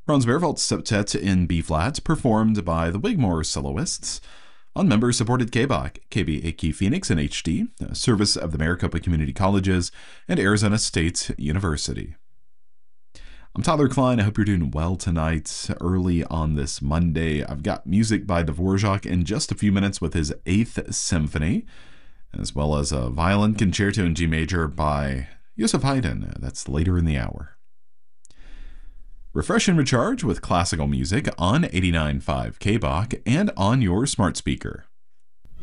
Franz Werfeld's Septet in B-flat, performed by the Wigmore Soloists, on member-supported KBOC, KBAQ Phoenix in HD, a service of the Maricopa Community Colleges and Arizona State University. I'm Tyler Klein. I hope you're doing well tonight, early on this Monday. I've got music by Dvorak in just a few minutes with his 8th Symphony, as well as a violin concerto in G major by Joseph Haydn. That's later in the hour. Refresh and recharge with classical music on 89.5 KBOC and on your smart speaker.